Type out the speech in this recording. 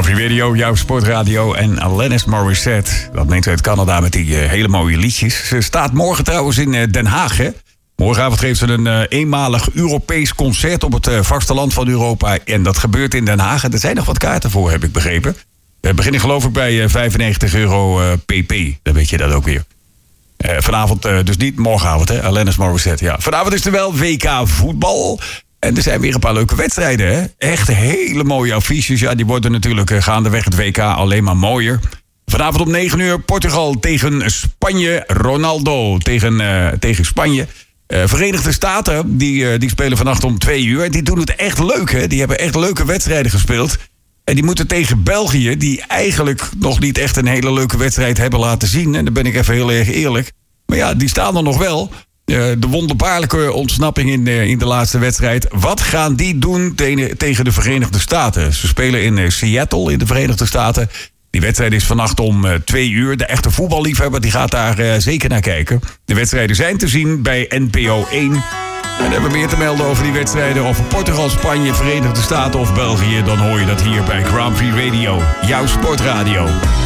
Free Radio, jouw sportradio en Alanis Morissette. Dat neemt ze uit Canada met die hele mooie liedjes. Ze staat morgen trouwens in Den Haag, hè? Morgenavond geeft ze een eenmalig Europees concert op het vasteland van Europa. En dat gebeurt in Den Haag. En er zijn nog wat kaarten voor, heb ik begrepen. We beginnen geloof ik bij €95 pp. Dan weet je dat ook weer. Vanavond, dus niet morgenavond, hè? Alanis Morissette, ja. Vanavond is er wel WK voetbal. En er zijn weer een paar leuke wedstrijden, hè? Echt hele mooie affiches. Ja, die worden natuurlijk gaandeweg het WK alleen maar mooier. Vanavond om 9 uur Portugal tegen Spanje. Ronaldo tegen Spanje. Verenigde Staten, die spelen vannacht om 2 uur. En die doen het echt leuk, hè? Die hebben echt leuke wedstrijden gespeeld. En die moeten tegen België, die eigenlijk nog niet echt een hele leuke wedstrijd hebben laten zien. En dan ben ik even heel erg eerlijk. Maar ja, die staan er nog wel. De wonderbaarlijke ontsnapping in de laatste wedstrijd. Wat gaan die doen tegen de Verenigde Staten? Ze spelen in Seattle in de Verenigde Staten. Die wedstrijd is vannacht om 2 uur. De echte voetballiefhebber die gaat daar zeker naar kijken. De wedstrijden zijn te zien bij NPO 1. En hebben we meer te melden over die wedstrijden. Over Portugal, Spanje, Verenigde Staten of België. Dan hoor je dat hier bij Grand Prix Radio. Jouw sportradio.